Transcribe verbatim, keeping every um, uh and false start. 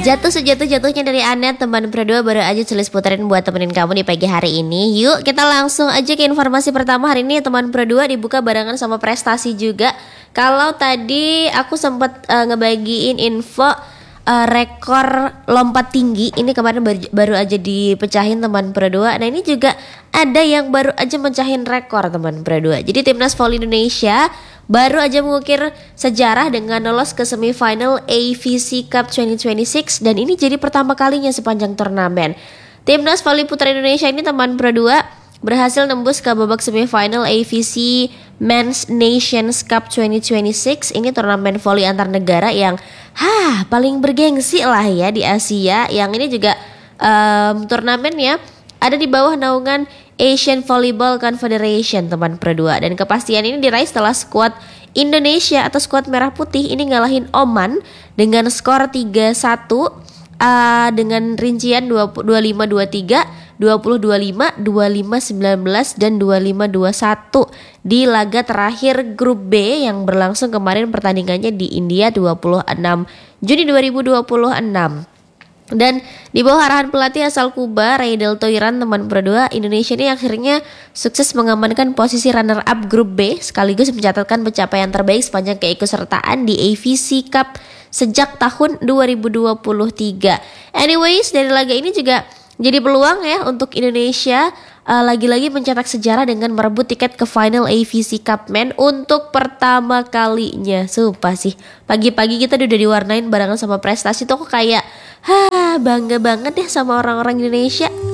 Jatuh sejatuh-jatuhnya dari Anet, teman berdua baru aja tulis puterin buat temenin kamu di pagi hari ini. Yuk kita langsung aja ke informasi pertama hari ini. Teman berdua dibuka barengan sama prestasi juga. Kalau tadi aku sempat uh, ngebagiin info uh, rekor lompat tinggi, ini kemarin baru, baru aja dipecahin teman berdua. Nah ini juga ada yang baru aja mencahin rekor teman berdua. Jadi timnas voli Indonesia baru aja mengukir sejarah dengan lolos ke semifinal A V C Cup dua ribu dua puluh enam dan ini jadi pertama kalinya sepanjang turnamen. Timnas voli putra Indonesia ini teman berdua berhasil nembus ke babak semifinal A V C Men's Nations Cup dua ribu dua puluh enam. Ini turnamen voli antar negara yang ha paling bergengsi lah ya di Asia. Yang ini juga um, turnamennya ada di bawah naungan Asian Volleyball Confederation teman berdua, dan kepastian ini diraih setelah skuad Indonesia atau skuad merah putih ini ngalahin Oman dengan skor tiga satu uh, dengan rincian dua puluh lima dua puluh tiga, dua puluh dua puluh lima, dua puluh lima sembilan belas dan dua puluh lima dua puluh satu di laga terakhir grup B yang berlangsung kemarin pertandingannya di India dua puluh enam Juni dua ribu dua puluh enam. Dan di bawah arahan pelatih asal Kuba, Raydel Toiran teman berdua, Indonesia ini akhirnya sukses mengamankan posisi runner up grup B sekaligus mencatatkan pencapaian terbaik sepanjang keikutsertaan di A V C Cup sejak tahun dua ribu dua puluh tiga. Anyways, dari laga ini juga jadi peluang ya untuk Indonesia uh, lagi-lagi mencetak sejarah dengan merebut tiket ke final A V C Cup Men untuk pertama kalinya. Sumpah sih, pagi-pagi kita udah diwarnain barengan sama prestasi tuh kok kayak ha bangga banget ya sama orang-orang Indonesia.